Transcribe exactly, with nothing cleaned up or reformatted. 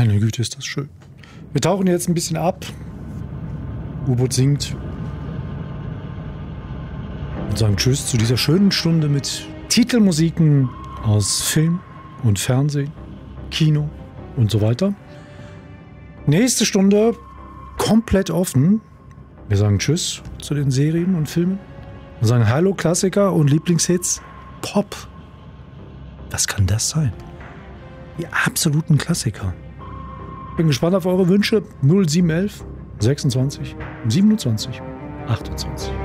Meine Güte, ist das schön. Wir tauchen jetzt ein bisschen ab. U-Boot sinkt. Und sagen Tschüss zu dieser schönen Stunde mit Titelmusiken aus Film und Fernsehen, Kino und so weiter. Nächste Stunde komplett offen. Wir sagen Tschüss zu den Serien und Filmen. Wir sagen Hallo Klassiker und Lieblingshits. Pop. Was kann das sein? Die absoluten Klassiker. Bin gespannt auf eure Wünsche. null sieben eins eins sechsundzwanzig siebenundzwanzig achtundzwanzig.